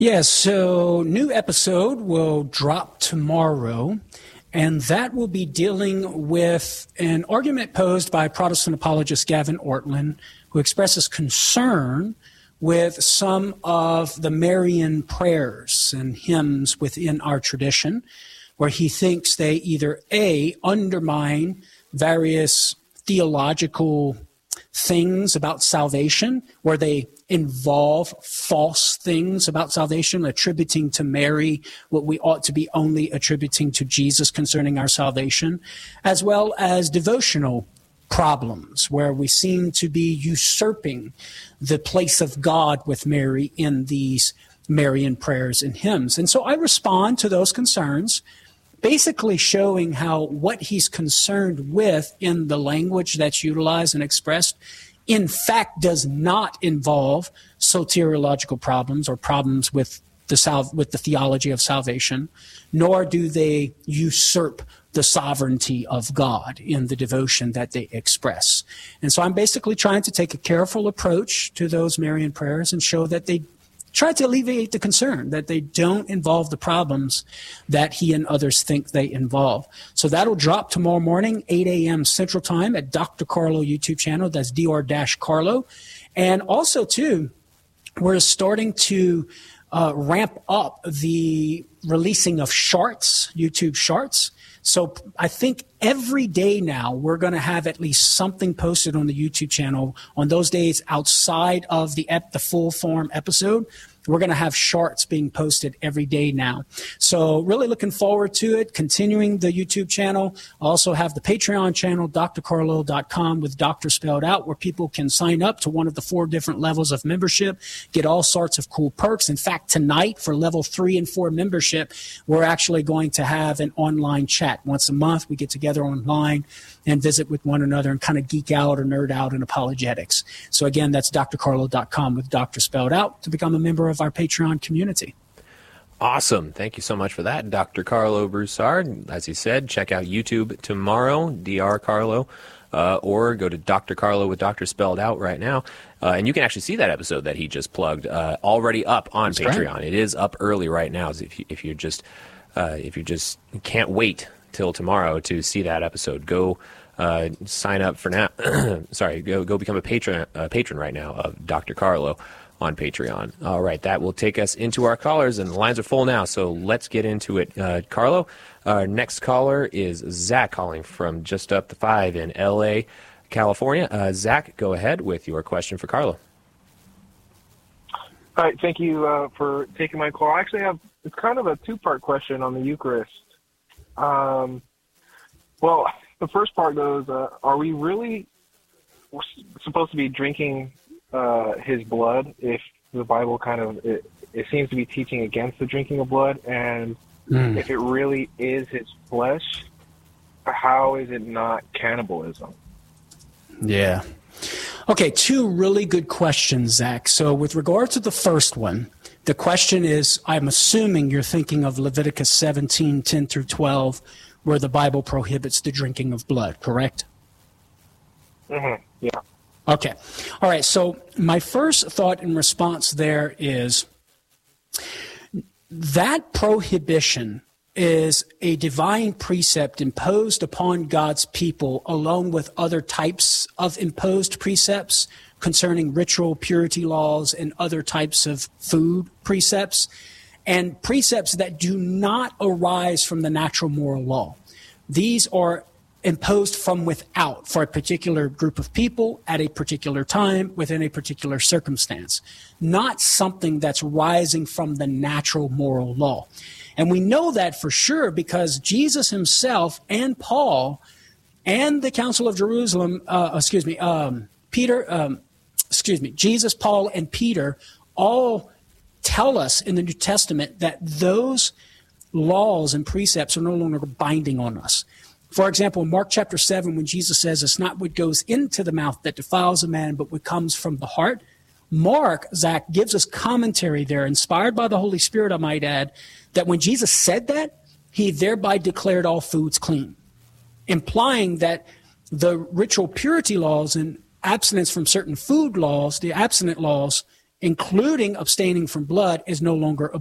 Yeah, so new episode will drop tomorrow, and that will be dealing with an argument posed by Protestant apologist Gavin Ortlund, who expresses concern with some of the Marian prayers and hymns within our tradition, where he thinks they either A, undermine various theological things about salvation, where they involve false things about salvation, attributing to Mary what we ought to be only attributing to Jesus concerning our salvation, as well as devotional problems, where we seem to be usurping the place of God with Mary in these Marian prayers and hymns. And so I respond to those concerns, basically showing how what he's concerned with in the language that's utilized and expressed in fact does not involve soteriological problems or problems with the theology of salvation, nor do they usurp the sovereignty of God in the devotion that they express. And so I'm basically trying to take a careful approach to those Marian prayers and show that they try to alleviate the concern, that they don't involve the problems that he and others think they involve. So that'll drop tomorrow morning, 8 a.m. Central Time at Dr. Carlo YouTube channel. That's Dr-Carlo. And also, too, we're starting to ramp up the releasing of shorts, YouTube shorts. So I think every day now we're going to have at least something posted on the YouTube channel. On those days outside of the full form episode, we're going to have shorts being posted every day now. So really looking forward to it, continuing the YouTube channel. I also have the Patreon channel, drcarlo.com with doctor spelled out, where people can sign up to one of the 4 different levels of membership, get all sorts of cool perks. In fact, tonight for level 3 and 4 membership, we're actually going to have an online chat. Once a month, we get together online and visit with one another and kind of geek out or nerd out in apologetics. So again, that's drcarlo.com with doctor spelled out to become a member of our Patreon community. Awesome. Thank you so much for that, Dr. Carlo Broussard. As he said, check out YouTube tomorrow, Dr. Carlo, or go to Dr. Carlo with doctor spelled out right now. And you can actually see that episode that he just plugged already up on Patreon. Right. It is up early right now. So if you just can't wait till tomorrow to see that episode, go sign up for now. Sorry, go become a patron right now of Dr. Carlo on Patreon. All right, that will take us into our callers, and the lines are full now, so let's get into it. Carlo, our next caller is Zach, calling from just up the 5 in L.A., California. Zach, go ahead with your question for Carlo. All right, thank you for taking my call. I actually it's kind of a 2-part question on the Eucharist. Well, the first part goes, are we really supposed to be drinking his blood if the Bible it seems to be teaching against the drinking of blood? And if it really is his flesh, how is it not cannibalism? Yeah. Okay, 2 really good questions, Zach. So with regard to the first one, the question is, I'm assuming you're thinking of Leviticus 17, 10 through 12, where the Bible prohibits the drinking of blood, correct? Mm-hmm. Yeah. Okay. All right. So my first thought in response there is that prohibition is a divine precept imposed upon God's people, along with other types of imposed precepts concerning ritual purity laws and other types of food precepts, and precepts that do not arise from the natural moral law. These are imposed from without for a particular group of people at a particular time within a particular circumstance, not something that's rising from the natural moral law. And we know that for sure because Jesus himself and Paul and the Council of Jerusalem, Jesus, Paul, and Peter all tell us in the New Testament that those laws and precepts are no longer binding on us. For example, in Mark chapter 7, when Jesus says it's not what goes into the mouth that defiles a man, but what comes from the heart, Mark, Zach, gives us commentary there, inspired by the Holy Spirit, I might add, that when Jesus said that, he thereby declared all foods clean, implying that the ritual purity laws and abstinence from certain food laws, the abstinent laws, including abstaining from blood, is no longer